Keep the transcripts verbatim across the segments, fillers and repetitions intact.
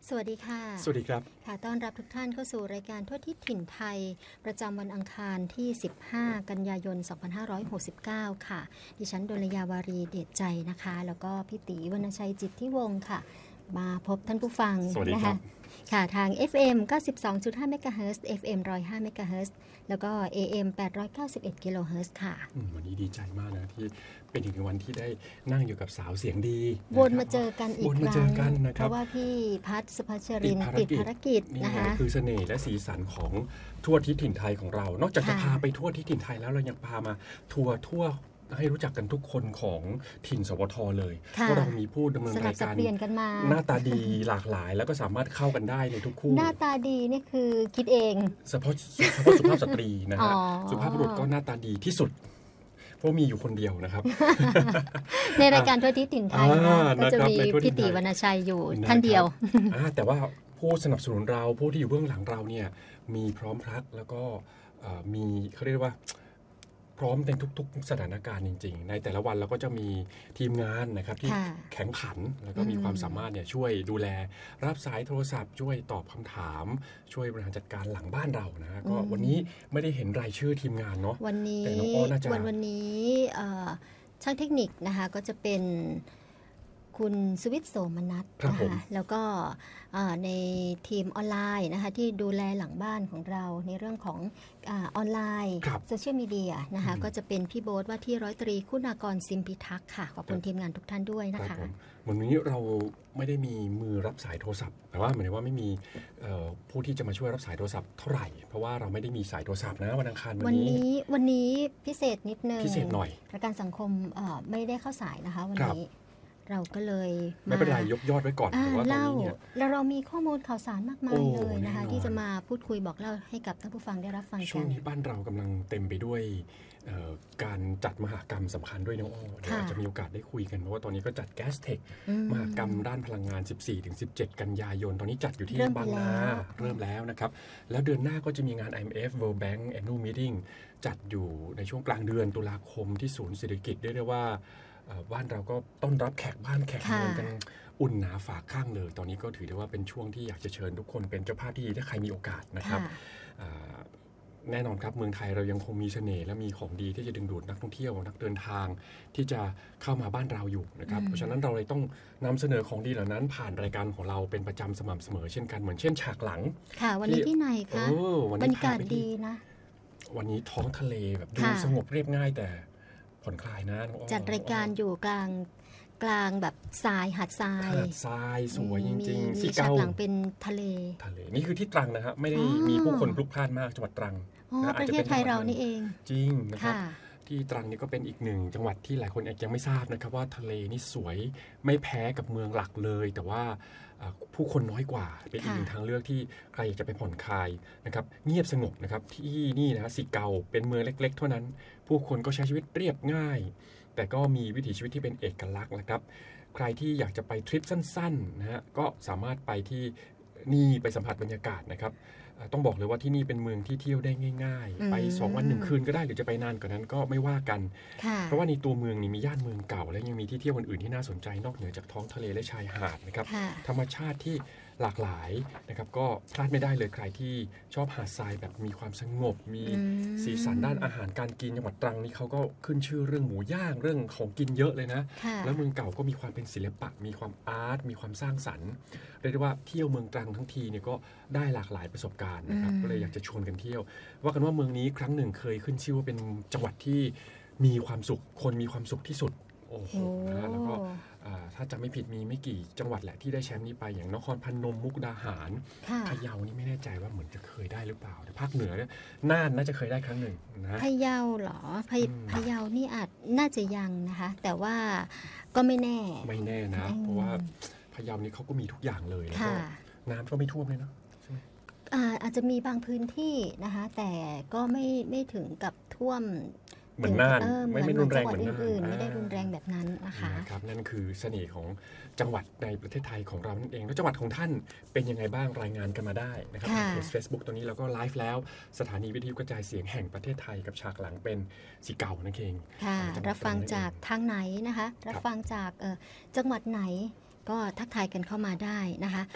สวัสดีค่ะสวัสดีครับค่ะต้อนรับทุกท่านเข้าสู่รายการทั่วทิศถิ่นไทยประจำวันอังคารที่สิบห้ากันยายนสองพันห้าร้อยหกสิบเก้าค่ะดิฉันดลยาวารีเดชใจนะคะแล้วก็พี่ตีวรรณชัยจิตทิวงศ์ค่ะมาพบท่านผู้ฟังนะคะค่ะทาง เอฟ เอ็ม เก้าสิบสองจุดห้า เมกะเฮิรตซ์ เอฟ เอ็ม หนึ่งร้อยห้า เมกะเฮิรตซ์แล้วก็ เอ เอ็ม แปดร้อยเก้าสิบเอ็ด กิโลเฮิรตซ์ค่ะวันนี้ดีใจมากนะที่เป็นอีกหนึ่งวันที่ได้นั่งอยู่กับสาวเสียงดีวนมาเจอกันอีกครั้งเพราะว่าพี่พัฒน์ สุภชรินทร์ติดภารกิจนะคะนี่คือเสน่ห์และสีสันของทั่วทิศถิ่นไทยของเรานอกจากจะพาไปทั่วทิศถิ่นไทยแล้วเรายังพามาทัวร์ทั่วให้รู้จักกันทุกคนของถิ่นสวทเลยเพราะเรามีผู้ดำเนินรายการหน้าตาดีหลากหลายแล้วก็สามารถเข้ากันได้ในทุกคู่หน้าตาดีนี่คือคิดเองเฉพาะเฉพาะสุภาพสตรีนะฮะสุภาพบุรุษก็หน้าตาดีที่สุดเพราะมีอยู่คนเดียวนะครับในรายการทั่วทิศถิ่นไทยก็จะมีพี่ติวรรณชัยอยู่ท่านเดียวแต่ว่าผู้สนับสนุนเราผู้ที่อยู่เบื้องหลังเราเนี่ยมีพร้อมพรักแล้วก็มีเขาเรียกว่าพร้อมในทุกๆสถานการณ์จริงๆในแต่ละวันเราก็จะมีทีมงานนะครับที่แข็งขันแล้วก็มีความสามารถเนี่ยช่วยดูแลรับสายโทรศัพท์ช่วยตอบคำถามช่วยบริหารจัดการหลังบ้านเรานะก็วันนี้ไม่ได้เห็นรายชื่อทีมงานเนาะวันนี้วันวันนี้ช่างเทคนิคนะคะก็จะเป็นคุณสุวิทย์โสมนัสนะคะแล้วก็ในทีมออนไลน์นะคะที่ดูแลหลังบ้านของเราในเรื่องของออนไลน์โซเชียลมีเดียนะคะก็จะเป็นพี่โบ๊ทว่าที่ร้อยตรีคุณากรซิมพิทักษ์ค่ะขอบคุณทีมงานทุกท่านด้วยนะคะวันนี้เราไม่ได้มีมือรับสายโทรศัพท์แต่ว่าหมายถึงว่าไม่มีผู้ที่จะมาช่วยรับสายโทรศัพท์เท่าไหร่เพราะว่าเราไม่ได้มีสายโทรศัพท์นะวันอังคารวันนี้วันนี้พิเศษนิดนึงพิเศษหน่อยประกันสังคมไม่ได้เข้าสายนะคะวันนี้เราก็เลยไม่เป็นไรยกยอดไว้ก่อนแต่ว่าตอนนี้เนี่ยแล้วเรามีข้อมูลข่าวสารมากมายเลยนะคะที่จะมาพูดคุยบอกเล่าให้กับท่านผู้ฟังได้รับฟังกันช่วงนี้บ้านเรากำลังเต็มไปด้วยการจัดมหกรรมสำคัญด้วยน้องอ้อเดี๋ยวอาจจะมีโอกาสได้คุยกันเพราะว่าตอนนี้ก็จัดแก๊สเทคมหกรรมด้านพลังงาน สิบสี่ถึงสิบเจ็ด กันยายนตอนนี้จัดอยู่ที่บางนาเริ่มแล้วนะครับแล้วเดือนหน้าก็จะมีงาน ไอ เอ็ม เอฟ World Bank Annual Meeting จัดอยู่ในช่วงกลางเดือนตุลาคมที่ศูนย์เศรษฐกิจได้เรียกว่าบ้านเราก็ต้อนรับแขกบ้านแขกเมืองกันอุ่นหนาฝากข้างเลยตอนนี้ก็ถือได้ว่าเป็นช่วงที่อยากจะเชิญทุกคนเป็นเจ้าภาพที่ดีถ้าใครมีโอกาสนะครับแน่นอนครับเมืองไทยเรายังคงมีเสน่ห์และมีของดีที่จะดึงดูดนักท่องเที่ยวนักเดินทางที่จะเข้ามาบ้านเราอยู่นะครับเพราะฉะนั้นเราเลยต้องนำเสนอของดีเหล่านั้นผ่านรายการของเราเป็นประจำสม่ำเสมอเช่นกันเหมือนเช่นฉากหลังค่ะวันนี้ที่ไหนคะบรรยากาศดีนะวันนี้ท้องทะเลแบบดูสงบเรียบง่ายแต่ผ่อนคลายนะจัดรายการอยู่กลางกลางแบบทรายหาดทรายหาดทรายสวยจริงๆสีเก่าหลังเป็นทะเลทะเลนี่คือที่ตรังนะครับไม่ได้มีผู้คนพลุกพล่านมากจังหวัดตรังนะประเทศไทยเรานี่เองจริงนะครับที่ตรังนี่ก็เป็นอีกหนึ่งจังหวัดที่หลายคนอาจยังไม่ทราบนะครับว่าทะเลนี่สวยไม่แพ้กับเมืองหลักเลยแต่ว่าผู้คนน้อยกว่าเป็นอีกหนึ่งทางเลือกที่ใครอยากจะไปผ่อนคลายนะครับเงียบสงบนะครับที่นี่นะสิเก่าเป็นเมืองเล็กๆเท่านั้นผู้คนก็ใช้ชีวิตเรียบง่ายแต่ก็มีวิถีชีวิตที่เป็นเอกลักษณ์นะครับใครที่อยากจะไปทริปสั้นๆนะฮะก็สามารถไปที่นี่ไปสัมผัสบรรยากาศนะครับต้องบอกเลยว่าที่นี่เป็นเมืองที่เที่ยวได้ง่ายๆไปสองวันหนึ่งคืนก็ได้หรือจะไปนานกว่านั้นก็ไม่ว่ากันเพราะว่าในตัวเมืองนี่มีย่านเมืองเก่าและยังมีที่เที่ยวอื่นๆที่น่าสนใจนอกเหนือจากท้องทะเลและชายหาดนะครับธรรมชาติที่หลากหลายนะครับก็พลาดไม่ได้เลยใครที่ชอบหาดทรายแบบมีความสงบมีสีสันด้านอาหารการกินจังหวัดตรังนี่เขาก็ขึ้นชื่อเรื่องหมูย่างเรื่องของกินเยอะเลยนะแล้วเมืองเก่าก็มีความเป็นศิลปะมีความอาร์ตมีความสร้างสรรค์เรียกได้ว่าเที่ยวเมืองตรังทั้งทีเนี่ยก็ได้หลากหลายประสบการณ์นะครับก็เลยอยากจะชวนกันเที่ยวว่ากันว่าเมืองนี้ครั้งหนึ่งเคยขึ้นชื่อว่าเป็นจังหวัดที่มีความสุขคนมีความสุขที่สุดโอ้โหนะแล้วก็ถ้าจำไม่ผิดมีไม่กี่จังหวัดแหละที่ได้แชมป์นี้ไปอย่างนครพนมมุกดาหารพะเยานี่ไม่แน่ใจว่าเหมือนจะเคยได้หรือเปล่าแต่ภาคเหนือเนี่ยน่านน่าจะเคยได้ครั้งหนึ่งนะพะเยาเหรอพะเยานี่อาจน่าจะยังนะคะแต่ว่าก็ไม่แน่ไม่แน่นะเพราะว่าพะเยานี่เขาก็มีทุกอย่างเลยแล้วก็น้ำก็ไม่ท่วมเลยเนาะใช่ไหมอาจจะมีบางพื้นที่นะคะแต่ก็ไม่ไม่ถึงกับท่วมเหมือนน่านไม่ไม่รุนแรงเหมือนน่านไม่ได้รุนแรงแบบนั้นนะคะครับนั่นคือเสน่ห์ของจังหวัดในประเทศไทยของเรานั่นเองแล้วจังหวัดของท่านเป็นยังไงบ้างรายงานกันมาได้นะครับในเพจ Facebook ตอนนี้เราก็ไลฟ์แล้วสถานีวิทยุกระจายเสียงแห่งประเทศไทยกับฉากหลังเป็นสิเก่านั่นเองค่ะรับฟังจากทางไหนนะคะรับฟังจากจังหวัดไหนก็ทักทายกันเข้ามาได้นะคะ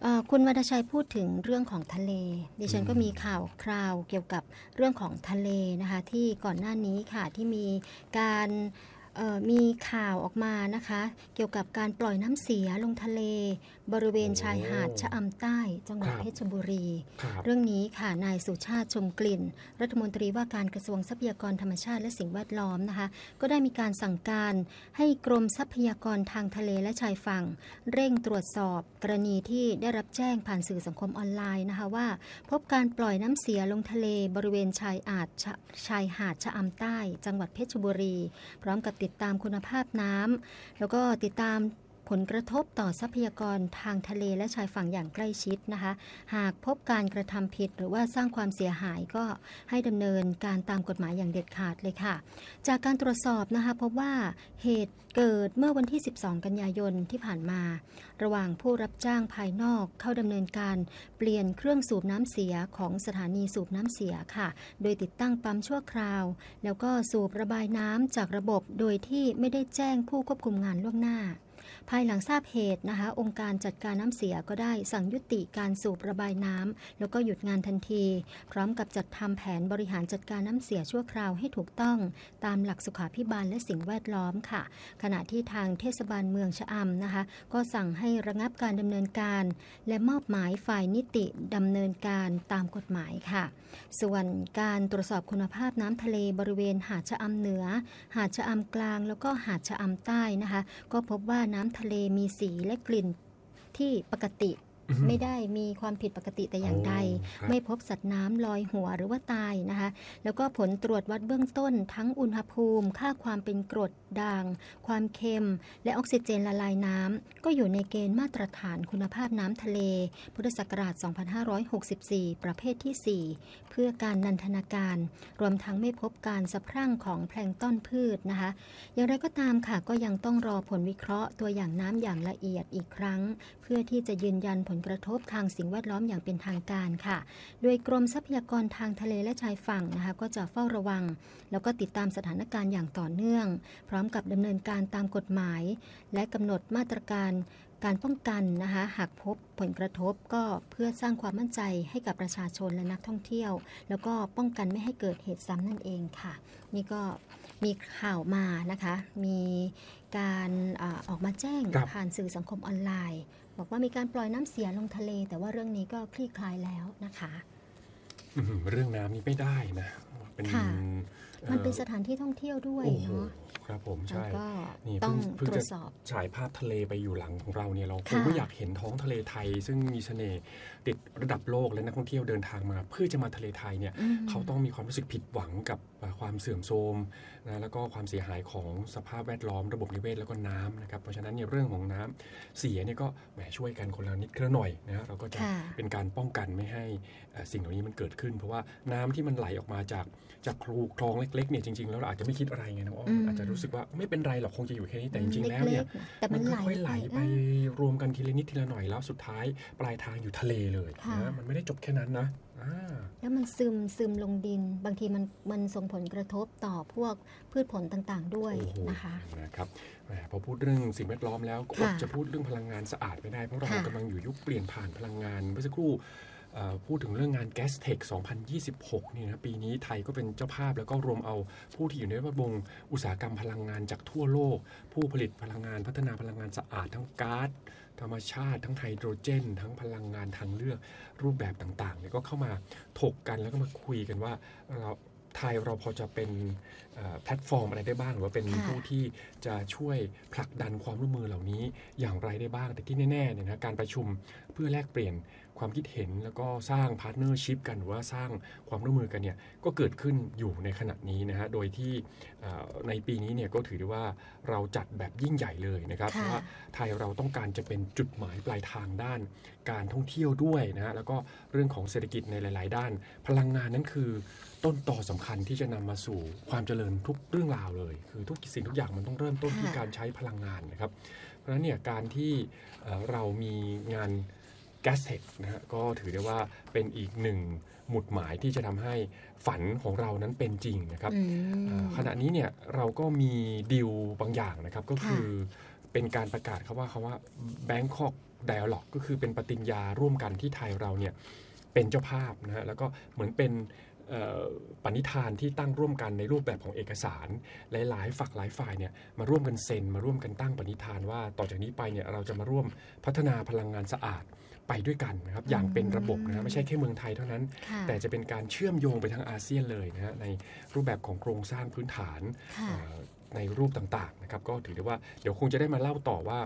คุณวรรณชัยพูดถึงเรื่องของทะเลดิฉันก็มีข่าวคราวเกี่ยวกับเรื่องของทะเลนะคะที่ก่อนหน้านี้ค่ะที่มีการมีข่าวออกมานะคะเกี่ยวกับการปล่อยน้ำเสียลงทะเลบริเวณชายหาดชะอำใต้จังหวัดเพชรบุรีเรื่องนี้ค่ะนายสุชาติชมกลิ่นรัฐมนตรีว่าการกระทรวงทรัพยากรธรรมชาติและสิ่งแวดล้อมนะคะก็ได้มีการสั่งการให้กรมทรัพยากรทางทะเลและชายฝั่งเร่งตรวจสอบกรณีที่ได้รับแจ้งผ่านสื่อสังคมออนไลน์นะคะว่าพบการปล่อยน้ำเสียลงทะเลบริเวณชายหาดชายหาดชะอำใต้จังหวัดเพชรบุรีพร้อมกับติดตามคุณภาพน้ำแล้วก็ติดตามผลกระทบต่อทรัพยากรทางทะเลและชายฝั่งอย่างใกล้ชิดนะคะหากพบการกระทำผิดหรือว่าสร้างความเสียหายก็ให้ดำเนินการตามกฎหมายอย่างเด็ดขาดเลยค่ะจากการตรวจสอบนะคะพบว่าเหตุเกิดเมื่อวันที่สิบสองกันยายนที่ผ่านมาระหว่างผู้รับจ้างภายนอกเข้าดำเนินการเปลี่ยนเครื่องสูบน้ำเสียของสถานีสูบน้ำเสียค่ะโดยติดตั้งปั๊มชั่วคราวแล้วก็สูบระบายน้ำจากระบบโดยที่ไม่ได้แจ้งผู้ควบคุมงานล่วงหน้าภายหลังทราบเหตุนะคะองค์การจัดการน้ำเสียก็ได้สั่งยุติการสูบระบายน้ำแล้วก็หยุดงานทันทีพร้อมกับจัดทำแผนบริหารจัดการน้ำเสียชั่วคราวให้ถูกต้องตามหลักสุขาภิบาลและสิ่งแวดล้อมค่ะขณะที่ทางเทศบาลเมืองชะอำนะคะก็สั่งให้ระงับการดำเนินการและมอบหมายฝ่ายนิติดำเนินการตามกฎหมายค่ะส่วนการตรวจสอบคุณภาพน้ำทะเลบริเวณหาดชะอำเหนือหาดชะอำกลางแล้วก็หาดชะอำใต้นะคะก็พบว่าน้ำทะเลมีสีและกลิ่นที่ปกติไม่ได้มีความผิดปกติแต่อย่างใดไม่พบสัตว์น้ำลอยหัวหรือว่าตายนะคะแล้วก็ผลตรวจวัดเบื้องต้นทั้งอุณหภูมิค่าความเป็นกรดด่างความเค็มและออกซิเจนละลายน้ำก็อยู่ในเกณฑ์มาตรฐานคุณภาพน้ำทะเลพุทธศักราชสองพันห้าร้อยหกสิบสี่ประเภทที่สี่เพื่อการนันทนาการรวมทั้งไม่พบการสะพรั่งของแพลงก์ต้นพืชนะคะอย่างไรก็ตามค่ะก็ยังต้องรอผลวิเคราะห์ตัวอย่างน้ำอย่างละเอียดอีกครั้งเพื่อที่จะยืนยันผลกระทบทางสิ่งแวดล้อมอย่างเป็นทางการค่ะโดยกรมทรัพยากรทางทะเลและชายฝั่งนะคะก็จะเฝ้าระวังแล้วก็ติดตามสถานการณ์อย่างต่อเนื่องพร้อมกับดำเนินการตามกฎหมายและกำหนดมาตรการการป้องกันนะคะหากพบผลกระทบก็เพื่อสร้างความมั่นใจให้กับประชาชนและนักท่องเที่ยวแล้วก็ป้องกันไม่ให้เกิดเหตุซ้ำนั่นเองค่ะนี่ก็มีข่าวมานะคะมีการอ่าออกมาแจ้งผ่านสื่อสังคมออนไลน์บอกว่ามีการปล่อยน้ำเสียลงทะเลแต่ว่าเรื่องนี้ก็คลี่คลายแล้วนะคะเรื่องน้ำนี้ไม่ได้นะเป็นมันเป็นสถานที่ท่องเที่ยวด้วยเนาะครับผมใช่นี่ต้องตรวจสอบฉายภาพทะเลไปอยู่หลังของเราเนี่ยเราคงไม่อยากเห็นท้องทะเลไทยซึ่งมีเสน่ห์ติดระดับโลกและนักท่องเที่ยวเดินทางมาเพื่อจะมาทะเลไทยเนี่ยเขาต้องมีความรู้สึกผิดหวังกับความเสื่อมโทรมนะแล้วก็ความเสียหายของสภาพแวดล้อมระบบนิเวศแล้วก็น้ำนะครับเพราะฉะนั้นเนี่ยเรื่องของน้ำเสียเนี่ยก็แหมช่วยกันคนละนิดคนละหน่อยนะเราก็จะเป็นการป้องกันไม่ให้สิ่งเหล่านี้มันเกิดขึ้นเพราะว่าน้ำที่มันไหลออกมาจากจากครูคลองเล็กๆเนี่ยจริงๆแล้วเราอาจจะไม่คิดอะไรไงน้องอ้อมอาจจะรู้สึกว่าไม่เป็นไรหรอกคงจะอยู่แค่นี้แต่จริงๆแล้วเนี่ยมันค่อยๆไหลไปรวมกันทีละนิดทีละหน่อยแล้วสุดท้ายปลายทางอยู่ทะเลเลยนะมันไม่ได้จบแค่นั้นนะแล้วมันซึมซึมลงดินบางทีมันมันส่งผลกระทบต่อพวกพืชผลต่างๆด้วยนะคะนะครับพอพูดเรื่องสิ่งแวดล้อมแล้วก็จะพูดเรื่องพลังงานสะอาดไม่ได้เพราะเรากำลังอยู่ยุคเปลี่ยนผ่านพลังงานเมื่อสักครู่พูดถึงเรื่องงาน Gastech สองพันยี่สิบหกนี่นะปีนี้ไทยก็เป็นเจ้าภาพแล้วก็รวมเอาผู้ที่อยู่ในแวดวงอุตสาหกรรมพลังงานจากทั่วโลกผู้ผลิตพลังงานพัฒนาพลังงานสะอาดทั้งก๊าซธรรมชาติทั้งไฮโดรเจนทั้งพลังงานทางเลือกรูปแบบต่างๆเนี่ยก็เข้ามาถกกันแล้วก็มาคุยกันว่าเราไทยเราพอจะเป็นแพลตฟอร์มอะไรได้บ้างหรือว่าเป็นผู้ที่จะช่วยผลักดันความร่วมมือเหล่านี้อย่างไรได้บ้างแต่ที่แน่ๆเนี่ยนะการประชุมเพื่อแลกเปลี่ยนความคิดเห็นแล้วก็สร้างพาร์ทเนอร์ชิพกันหรือว่าสร้างความร่วมมือกันเนี่ยก็เกิดขึ้นอยู่ในขณะนี้นะฮะโดยที่ในปีนี้เนี่ยก็ถือได้ว่าเราจัดแบบยิ่งใหญ่เลยนะครับเพราะว่าไทยเราต้องการจะเป็นจุดหมายปลายทางด้านการท่องเที่ยวด้วยนะฮะแล้วก็เรื่องของเศรษฐกิจในหลายๆด้านพลังงานนั้นคือต้นต่อสำคัญที่จะนำมาสู่ความเจริญทุกเรื่องราวเลยคือทุกสิ่งทุกอย่างมันต้องเริ่มต้นที่การใช้พลังงานนะครับเพราะฉะนั้นเนี่ยการที่เรามีงานGastech นะฮะก็ถือได้ว่าเป็นอีกหนึ่งหมุดหมายที่จะทำให้ฝันของเรานั้นเป็นจริงนะครับขณะนี้เนี่ยเราก็มีดีลบางอย่างนะครับก็คือเป็นการประกาศครับว่าคำว่า Bangkok Dialogue ก็คือเป็นปฏิญญาร่วมกันที่ไทยเราเนี่ยเป็นเจ้าภาพนะฮะแล้วก็เหมือนเป็นปณิธานที่ตั้งร่วมกันในรูปแบบของเอกสารหลายๆฝักหลายฝ่ายเนี่ยมาร่วมกันเซ็นมาร่วมกันตั้งปณิธานว่าต่อจากนี้ไปเนี่ยเราจะมาร่วมพัฒนาพลังงานสะอาดไปด้วยกันนะครับอย่างเป็นระบบนะไม่ใช่แค่เมืองไทยเท่านั้นแต่จะเป็นการเชื่อมโยงไปทั้งอาเซียนเลยนะฮะในรูปแบบของโครงสร้างพื้นฐานในรูปต่างๆนะครับก็ถือได้ว่าเดี๋ยวคงจะได้มาเล่าต่อว่า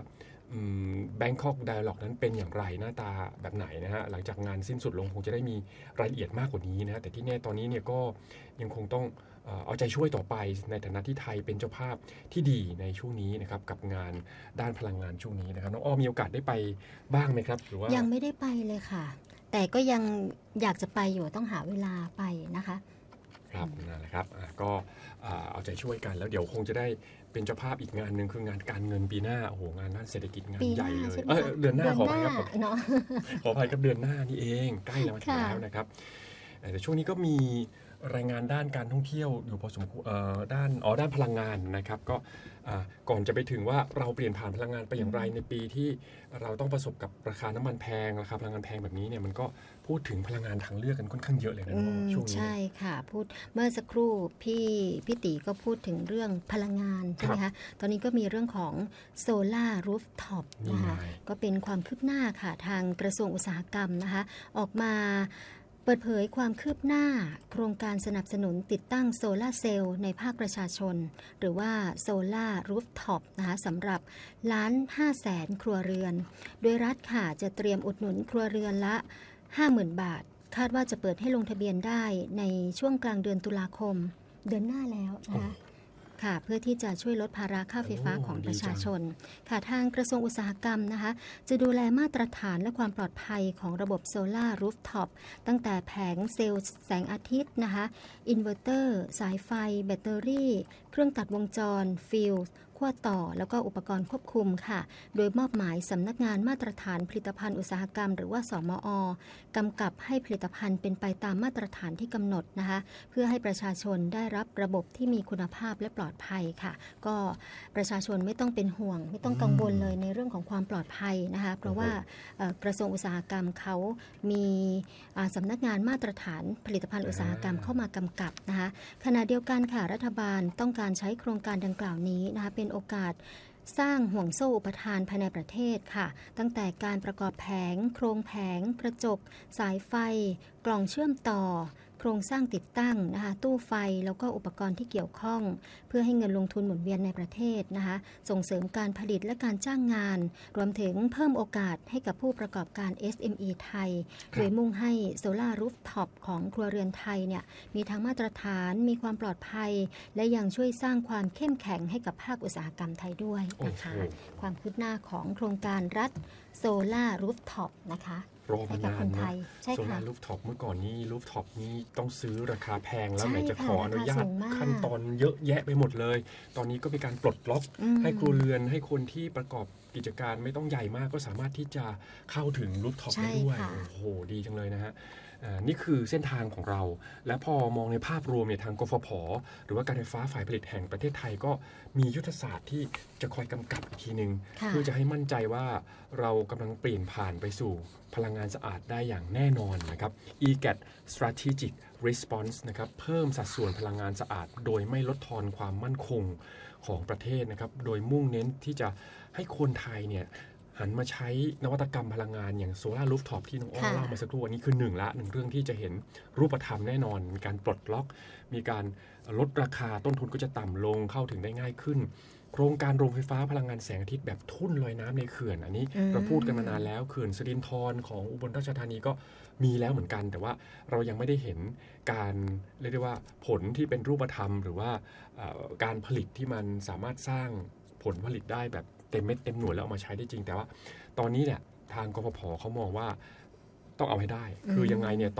Bangkok Dialogue นั้นเป็นอย่างไรหน้าตาแบบไหนนะฮะหลังจากงานสิ้นสุดลงคงจะได้มีรายละเอียดมากกว่านี้นะฮะแต่ที่แน่ตอนนี้เนี่ยก็ยังคงต้องเอาใจช่วยต่อไปในฐานะที่ไทยเป็นเจ้าภาพที่ดีในช่วงนี้นะครับกับงานด้านพลังงานช่วงนี้นะครับน้องอ้อมีโอกาสได้ไปบ้างไหมครับหรือว่ายังไม่ได้ไปเลยค่ะแต่ก็ยังอยากจะไปอยู่ต้องหาเวลาไปนะคะครับนั่นแหละครับก็เอาใจช่วยกันแล้วเดี๋ยวคงจะได้เป็นเจ้าภาพอีกงานหนึ่งคืองานการเงินปีหน้าโอ้โหงานด้านเศรษฐกิจงานใหญ่เลยเออเดือนหน้าขออภัยครับขออภัยกับเดือนหน้านี่เองใกล้แล้วมาถึงแล้วนะครับแต่ช่วงนี้ก็มีรายงานด้านการท่องเที่ยวอยู่พอสมควรด้านอ๋อด้านพลังงานนะครับก็ก่อนจะไปถึงว่าเราเปลี่ยนผ่านพลังงานไปอย่างไรในปีที่เราต้องประสบกับราคาน้ำมันแพงราคาพลังงานแพงแบบนี้เนี่ยมันก็พูดถึงพลังงานทางเลือกกันค่อนข้างเยอะเลยนะช่วงนี้ใช่ค่ะพูดเมื่อสักครู่พี่พี่ตีก็พูดถึงเรื่องพลังงานใช่ไหมคะตอนนี้ก็มีเรื่องของโซล่ารูฟท็อปนะคะก็เป็นความคืบหน้าค่ะทางกระทรวงอุตสาหกรรมนะคะออกมาเปิดเผยความคืบหน้าโครงการสนับสนุนติดตั้งโซลาร์เซลล์ในภาคประชาชนหรือว่าโซลาร์รูฟท็อปนะคะสำหรับล้านห้าแสนครัวเรือนโดยรัฐค่ะจะเตรียมอุดหนุนครัวเรือนละ ห้าหมื่น บาทคาดว่าจะเปิดให้ลงทะเบียนได้ในช่วงกลางเดือนตุลาคมเดือนหน้าแล้วนะคะค่ะเพื่อที่จะช่วยลดภาระค่าไฟฟ้าของประชาชนค่ะทางกระทรวงอุตสาหกรรมนะคะจะดูแลมาตรฐานและความปลอดภัยของระบบโซลาร์รูฟท็อปตั้งแต่แผงเซลล์แสงอาทิตย์นะคะอินเวอร์เตอร์สายไฟแบตเตอรี่เครื่องตัดวงจรฟิลส์ขั้วต่อแล้วก็อุปกรณ์ควบคุมค่ะโดยมอบหมายสำนักงานมาตรฐานผลิตภัณฑ์อุตสาหกรรมหรือว่าสมอ.กำกับให้ผลิตภัณฑ์เป็นไปตามมาตรฐานที่กำหนดนะคะเพื่อให้ประชาชนได้รับระบบที่มีคุณภาพและปลอดภัยค่ะก็ประชาชนไม่ต้องเป็นห่วงไม่ต้องกังวลเลยในเรื่องของความปลอดภัยนะคะเพราะว่ากระทรวงอุตสาหกรรมเขามีสำนักงานมาตรฐานผลิตภัณฑ์อุตสาหกรรมเข้ามากำกับนะคะขณะเดียวกันค่ะรัฐบาลต้องการใช้โครงการดังกล่าวนี้นะคะเป็นโอกาสสร้างห่วงโซ่อุปทานภายในประเทศค่ะตั้งแต่การประกอบแผงโครงแผงกระจกสายไฟกล่องเชื่อมต่อโครงสร้างติดตั้งนะคะตู้ไฟแล้วก็อุปกรณ์ที่เกี่ยวข้องเพื่อให้เงินลงทุนหมุนเวียนในประเทศนะคะส่งเสริมการผลิตและการจ้างงานรวมถึงเพิ่มโอกาสให้กับผู้ประกอบการ เอส เอ็ม อี ไทยโดยมุ่งให้โซลาร์รูฟท็อปของครัวเรือนไทยเนี่ยมีทั้งมาตรฐานมีความปลอดภัยและยังช่วยสร้างความเข้มแข็งให้กับภาคอุตสาหกรรมไทยด้วยนะคะความคืบหน้าของโครงการรัฐโซลาร์รูฟท็อปนะคะรอมานานนะโซลาร์รูฟท็อปเมื่อก่อนนี้รูฟท็อปนี้ต้องซื้อราคาแพงแล้วไหนจะขออนุญาตขั้นตอนเยอะแยะไปหมดเลยตอนนี้ก็มีการปลดล็อกให้ครัวเรือนให้คนที่ประกอบกิจการไม่ต้องใหญ่มากก็สามารถที่จะเข้าถึงรูฟท็อปได้ด้วยโอ้โหดีจังเลยนะฮะนี่คือเส้นทางของเราและพอมองในภาพรวมเนี่ยทางกฟผ.หรือว่าการไฟฟ้าฝ่ายผลิตแห่งประเทศไทยก็มียุทธศาสตร์ที่จะคอยกำกับอีกทีนึงเพื่อจะให้มั่นใจว่าเรากำลังเปลี่ยนผ่านไปสู่พลังงานสะอาดได้อย่างแน่นอนนะครับ อี แกท Strategic Response นะครับเพิ่มสัดส่วนพลังงานสะอาดโดยไม่ลดทอนความมั่นคงของประเทศนะครับโดยมุ่งเน้นที่จะให้คนไทยเนี่ยหันมาใช้นวัตกรรมพลังงานอย่างโซลาร์รูฟท็อปที่น้องอ้อเล่ามาสักครู่อันนี้คือหนึ่งละหนึ่งเรื่องที่จะเห็นรูปธรรมแน่นอนมีการปลดล็อกมีการลดราคาต้นทุนก็จะต่ำลงเข้าถึงได้ง่ายขึ้นโครงการโรงไฟฟ้าพลังงานแสงอาทิตย์แบบทุ่นลอยน้ำในเขื่อนอันนี้เราพูดกันมานานแล้วเขื่อนสิรินธรของอุบลราชธานีก็มีแล้วเหมือนกันแต่ว่าเรายังไม่ได้เห็นการเรียกได้ว่าผลที่เป็นรูปธรรมหรือว่าการผลิตที่มันสามารถสร้างผลผลิตได้แบบเต็มเม็ดเต็มหน่วยแล้วเอามาใช้ได้จริงแต่ว่าตอนนี้เนี่ยทางกฟผ.เขามองว่าต้องเอาให้ได้คือยังไงเนี่ย